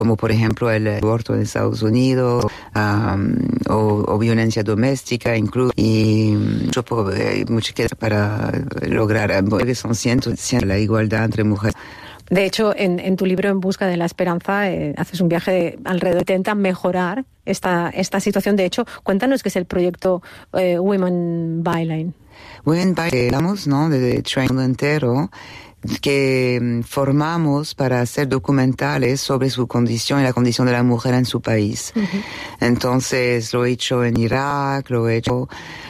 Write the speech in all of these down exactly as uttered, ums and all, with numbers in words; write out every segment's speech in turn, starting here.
como por ejemplo el aborto en Estados Unidos, um, o, o violencia doméstica incluso, y mucho, mucho que para lograr, porque son cientos, cientos la igualdad entre mujeres. De hecho, en, en tu libro En busca de la esperanza, eh, haces un viaje de alrededor, intentas mejorar esta, esta situación. De hecho, cuéntanos qué es el proyecto eh, Women Byline. Women Byline, hablamos, ¿no?, de training entero, que formamos para hacer documentales sobre su condición y la condición de la mujer en su país. Uh-huh. Entonces, lo he hecho en Irak, lo he hecho,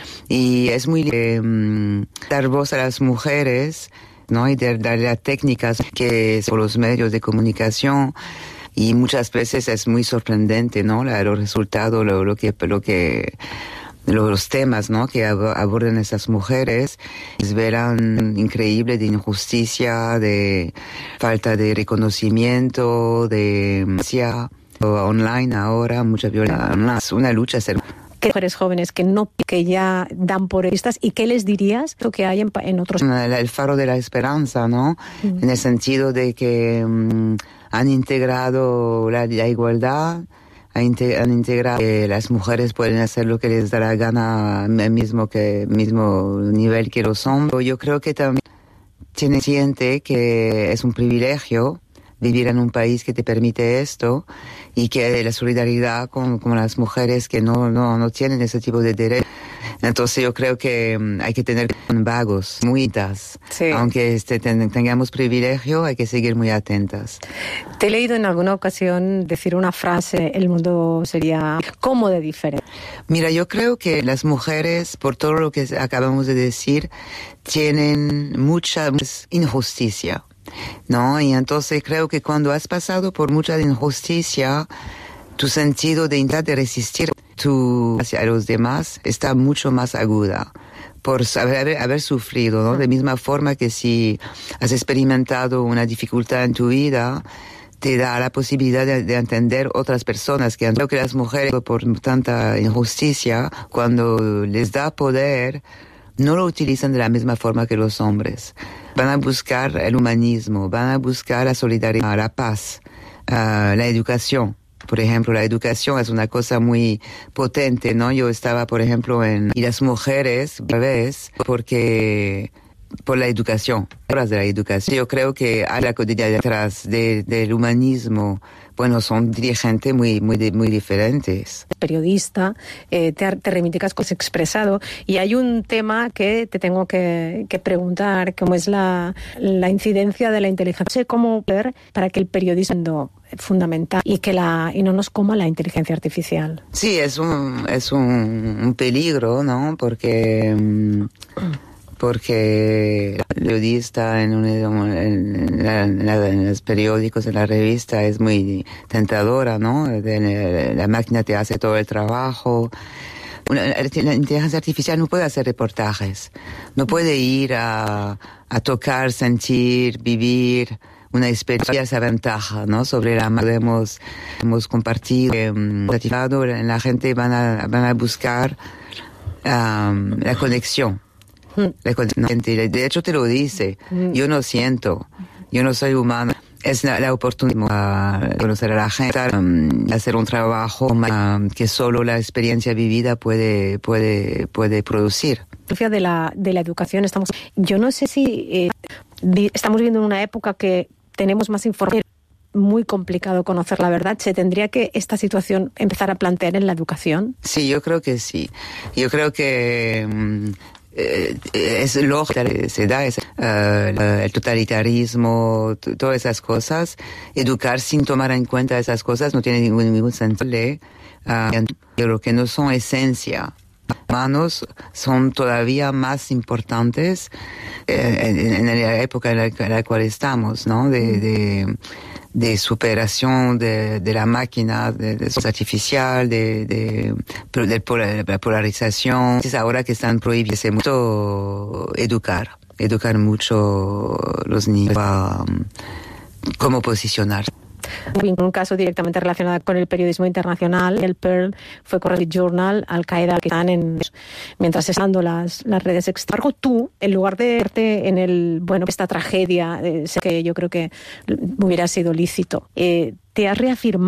y es muy eh, dar voz a las mujeres, ¿no?, y de darle las técnicas que son los medios de comunicación, y muchas veces es muy sorprendente, ¿no?, la, los resultados, lo, lo que, lo que, los temas, ¿no?, que abordan esas mujeres, verán increíble de injusticia, de falta de reconocimiento, de online ahora, mucha violencia, una lucha ser. ¿Qué mujeres jóvenes que no que ya dan por vistas y qué les dirías lo que hay en, en otros? El, el faro de la esperanza, ¿no? Mm. En el sentido de que um, han integrado la, la igualdad. Han integrado que las mujeres pueden hacer lo que les da la gana al mismo, que, mismo nivel que los hombres. Yo creo que también tiene siente que es un privilegio vivir en un país que te permite esto, y que la solidaridad con, con las mujeres que no, no, no tienen ese tipo de derechos. Entonces yo creo que um, hay que tener vagos, muy atentas. Sí. Aunque este, ten, tengamos privilegio, hay que seguir muy atentas. Te he leído en alguna ocasión decir una frase, el mundo sería ¿cómo de diferente? Mira, yo creo que las mujeres, por todo lo que acabamos de decir, tienen mucha injusticia, ¿no? Y entonces creo que cuando has pasado por mucha injusticia, tu sentido de intentar de resistir tu, hacia los demás está mucho más aguda por haber, haber sufrido, ¿no? De misma forma que si has experimentado una dificultad en tu vida, te da la posibilidad de, de entender otras personas, que creo que las mujeres, por tanta injusticia, cuando les da poder, no lo utilizan de la misma forma que los hombres. Van a buscar el humanismo, van a buscar la solidaridad, la paz, uh, la educación. Por ejemplo, la educación es una cosa muy potente, ¿no? Yo estaba, por ejemplo, en... Y las mujeres, ¿ves? Porque... por la educación, horas de la educación. Yo creo que hay la cotidianidad detrás de, del humanismo. Bueno, son dirigentes muy, muy, muy diferentes. Periodista, eh, te, te reivindicas cosas expresado, y hay un tema que te tengo que, que preguntar, como es la, la incidencia de la inteligencia. No sé cómo ver para que el periodismo es fundamental y que la y no nos coma la inteligencia artificial. Sí, es un es un, un peligro, ¿no? Porque mm, porque el periodista en, un, en, la, en, la, en los periódicos, en la revista, es muy tentadora, ¿no? De, la máquina te hace todo el trabajo. Una, la inteligencia artificial no puede hacer reportajes, no puede ir a, a tocar, sentir, vivir una experiencia, esa ventaja, ¿no? Sobre la que hemos, hemos compartido, um, la gente van a, van a buscar um, la conexión. De hecho te lo dice, yo no siento, yo no soy humano. Es la, la oportunidad de conocer a la gente, um, hacer un trabajo um, que solo la experiencia vivida puede, puede, puede producir. De la, de la educación estamos, yo no sé si eh, vi, estamos viviendo en una época que tenemos más información, muy complicado conocer la verdad. ¿Se tendría que esta situación empezar a plantear en la educación? Sí, yo creo que sí. Yo creo que um, Eh, es lógico, se da es, uh, el totalitarismo, t- todas esas cosas. Educar sin tomar en cuenta esas cosas no tiene ningún, ningún sentido. Uh, pero que no son esencia. Humanos son todavía más importantes eh, en, en la época en la, en la cual estamos, ¿no? De, de, de superación de, de la máquina, de, de artificial, de, de, de, de la polarización. Es ahora que están prohibidos mucho educar, educar mucho los niños a um, cómo posicionar. Un caso directamente relacionado con el periodismo internacional. El Pearl fue corresponsal Journal, Al-Qaeda, que están en, mientras están dando las, las redes externas. Tú, en lugar de verte en el, bueno, esta tragedia, eh, que yo creo que hubiera sido lícito, eh, te has reafirmado